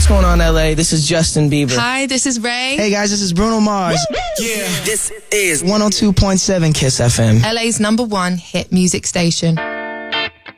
what's going on, LA? This is Justin Bieber. Hi, this is Ray. Hey guys, this is Bruno Mars. Yeah, this is 102.7 Kiss FM. LA's #1 hit music station.